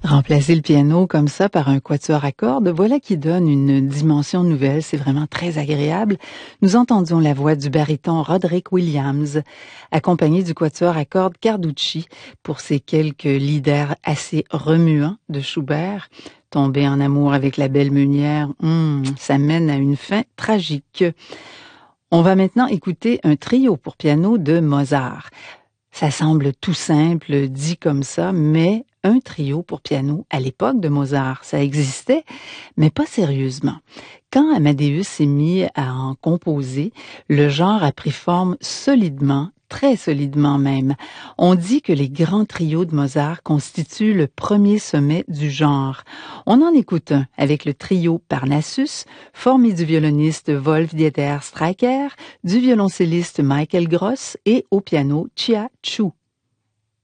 Remplacer le piano comme ça par un quatuor à cordes, voilà qui donne une dimension nouvelle, c'est vraiment très agréable. Nous entendions la voix du baryton Roderick Williams, accompagné du quatuor à cordes Carducci pour ces quelques leaders assez remuants de Schubert. Tomber en amour avec la belle meunière, ça mène à une fin tragique. On va maintenant écouter un trio pour piano de Mozart. Ça semble tout simple, dit comme ça, mais un trio pour piano à l'époque de Mozart, ça existait, mais pas sérieusement. Quand Amadeus s'est mis à en composer, le genre a pris forme solidement, très solidement même. On dit que les grands trios de Mozart constituent le premier sommet du genre. On en écoute un avec le trio Parnassus, formé du violoniste Wolf-Dieter Streicher, du violoncelliste Michael Gross et au piano Chia Chu.